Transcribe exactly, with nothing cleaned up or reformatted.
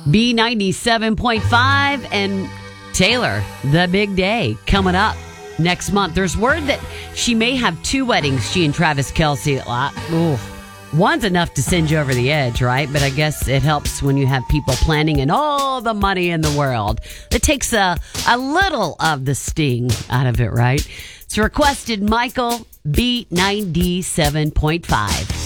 B ninety-seven point five and Taylor, the big day coming up next month. There's word that she may have two weddings, she and Travis Kelce. Ooh, one's enough to send you over the edge, right? But I guess it helps when you have people planning and all the money in the world. It takes a, a little of the sting out of it, right? It's requested Michael, B ninety-seven point five.